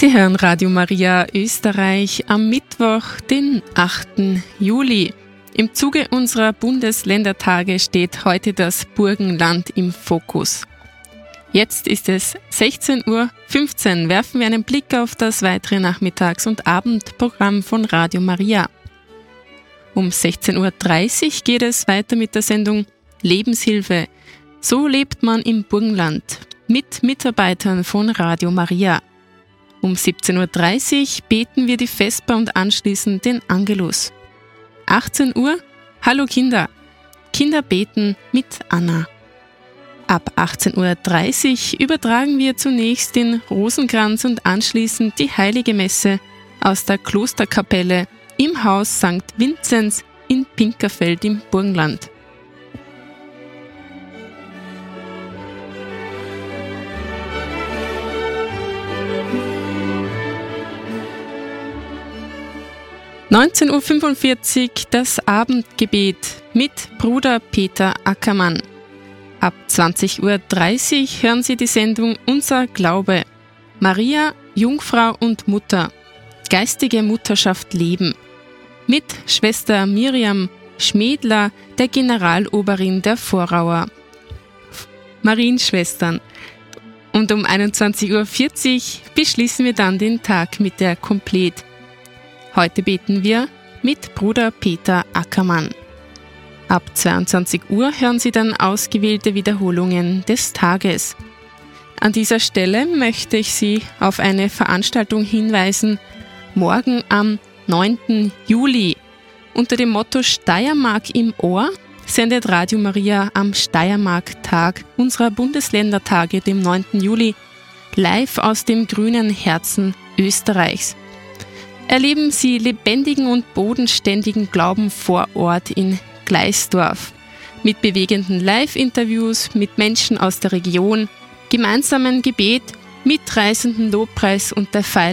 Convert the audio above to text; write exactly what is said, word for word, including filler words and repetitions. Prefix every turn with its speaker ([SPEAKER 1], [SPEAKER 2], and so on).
[SPEAKER 1] Sie hören Radio Maria Österreich am Mittwoch, den achten Juli. Im Zuge unserer Bundesländertage steht heute das Burgenland im Fokus. Jetzt ist es sechzehn Uhr fünfzehn. Werfen wir einen Blick auf das weitere Nachmittags- und Abendprogramm von Radio Maria. Um sechzehn Uhr dreißig geht es weiter mit der Sendung Lebenshilfe. So lebt man im Burgenland mit Mitarbeitern von Radio Maria. Um siebzehn Uhr dreißig beten wir die Vesper und anschließend den Angelus. achtzehn Uhr, Hallo Kinder, Kinder beten mit Anna. Ab achtzehn Uhr dreißig übertragen wir zunächst den Rosenkranz und anschließend die Heilige Messe aus der Klosterkapelle im Haus Sankt Vinzenz in Pinkerfeld im Burgenland. neunzehn Uhr fünfundvierzig das Abendgebet mit Bruder Peter Ackermann. Ab zwanzig Uhr dreißig hören Sie die Sendung Unser Glaube. Maria, Jungfrau und Mutter. Geistige Mutterschaft leben. Mit Schwester Miriam Schmedler, der Generaloberin der Vorauer Marienschwestern. Und um einundzwanzig Uhr vierzig beschließen wir dann den Tag mit der Komplet. Heute beten wir mit Bruder Peter Ackermann. Ab zweiundzwanzig Uhr hören Sie dann ausgewählte Wiederholungen des Tages. An dieser Stelle möchte ich Sie auf eine Veranstaltung hinweisen. Morgen am neunten Juli. Unter dem Motto Steiermark im Ohr sendet Radio Maria am Steiermark-Tag unserer Bundesländertage, dem neunten Juli, live aus dem grünen Herzen Österreichs. Erleben Sie lebendigen und bodenständigen Glauben vor Ort in Gleisdorf. Mit bewegenden Live-Interviews mit Menschen aus der Region, gemeinsamen Gebet, mitreißenden Lobpreis und der Feier